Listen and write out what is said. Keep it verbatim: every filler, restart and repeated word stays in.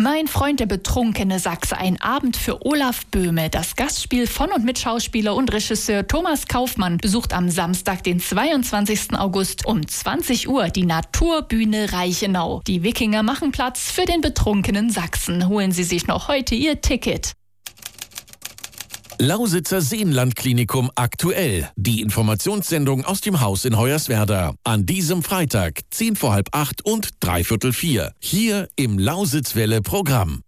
Mein Freund der betrunkene Sachse, ein Abend für Olaf Böhme. Das Gastspiel von und mit Schauspieler und Regisseur Thomas Kaufmann besucht am Samstag, den zweiundzwanzigsten August um zwanzig Uhr die Naturbühne Reichenau. Die Wikinger machen Platz für den betrunkenen Sachsen. Holen Sie sich noch heute Ihr Ticket. Lausitzer Seenlandklinikum aktuell. Die Informationssendung aus dem Haus in Hoyerswerda. An diesem Freitag, zehn vor halb acht und dreiviertel vier. Hier im Lausitzwelle-Programm.